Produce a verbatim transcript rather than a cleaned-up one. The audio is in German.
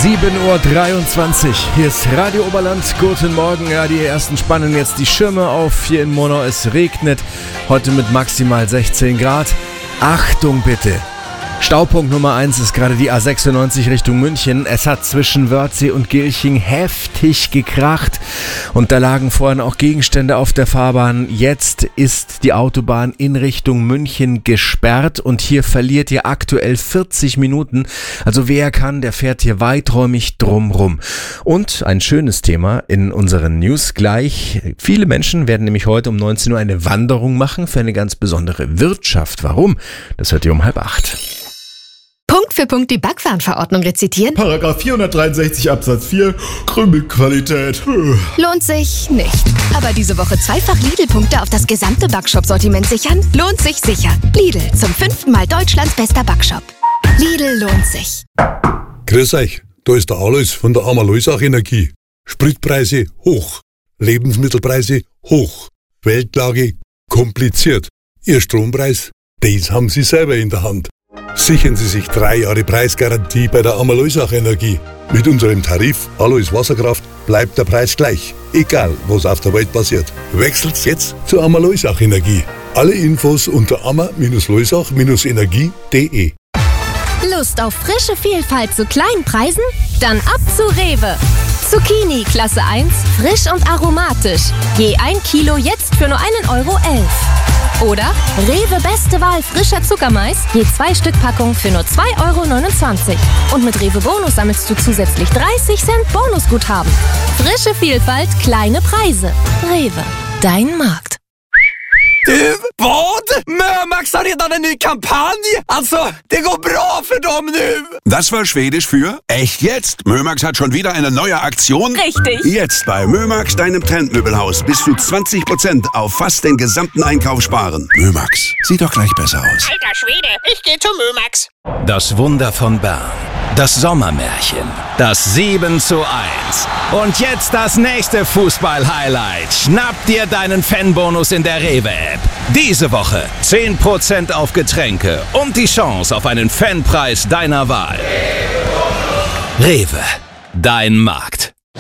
sieben Uhr dreiundzwanzig. Hier ist Radio Oberland. Guten Morgen. Ja, die ersten spannen jetzt die Schirme auf. Hier in Monau, es regnet. Heute mit maximal sechzehn Grad. Achtung bitte. Staupunkt Nummer eins ist gerade die A sechsundneunzig Richtung München. Es hat zwischen Wörthsee und Gilching heftig gekracht und da lagen vorhin auch Gegenstände auf der Fahrbahn. Jetzt ist die Autobahn in Richtung München gesperrt und hier verliert ihr aktuell vierzig Minuten. Also wer kann, der fährt hier weiträumig drumrum. Und ein schönes Thema in unseren News gleich. Viele Menschen werden nämlich heute um neunzehn Uhr eine Wanderung machen für eine ganz besondere Wirtschaft. Warum? Das hört ihr um halb acht. Punkt für Punkt die Backwarenverordnung rezitieren? Paragraph vierhundertdreiundsechzig Absatz vier, Krümelqualität. Lohnt sich nicht. Aber diese Woche zweifach Lidl-Punkte auf das gesamte Backshop-Sortiment sichern? Lohnt sich sicher. Lidl, zum fünften Mal Deutschlands bester Backshop. Lidl lohnt sich. Grüß euch, da ist der Alois von der Amalösach Energie. Spritpreise hoch, Lebensmittelpreise hoch, Weltlage kompliziert. Ihr Strompreis, das haben Sie selber in der Hand. Sichern Sie sich drei Jahre Preisgarantie bei der Amalösach Energie. Mit unserem Tarif Alois Wasserkraft bleibt der Preis gleich, egal was auf der Welt passiert. Wechselt jetzt zur Amalösach Energie. Alle Infos unter ama Loisach Energie punkt de. Lust auf frische Vielfalt zu kleinen Preisen? Dann ab zu Rewe. Zucchini Klasse eins, frisch und aromatisch. Je ein Kilo jetzt für nur einen Euro elf. Oder Rewe beste Wahl frischer Zuckermais, je zwei Stück Packung für nur zwei Euro neunundzwanzig. Und mit Rewe Bonus sammelst du zusätzlich dreißig Cent Bonusguthaben. Frische Vielfalt, kleine Preise. Rewe, dein Markt. Du, vad? Mömax har redan en ny kampanj! Alltså, det går bra för dem nu! Das war Schwedisch für echt jetzt. Mömax hat schon wieder eine neue Aktion. Richtig. Jetzt bei Mömax, deinem Trendmöbelhaus, bis zu zwanzig Prozent auf fast den gesamten Einkauf sparen. Mömax, sieht doch gleich besser aus. Alter Schwede, ich geh zu Mömax. Das Wunder von Bern. Das Sommermärchen. Das sieben zu eins. Und jetzt das nächste Fußball-Highlight. Schnapp dir deinen Fanbonus in der Rewe-App. Diese Woche zehn Prozent auf Getränke und die Chance auf einen Fanpreis deiner Wahl. Rewe, dein Markt.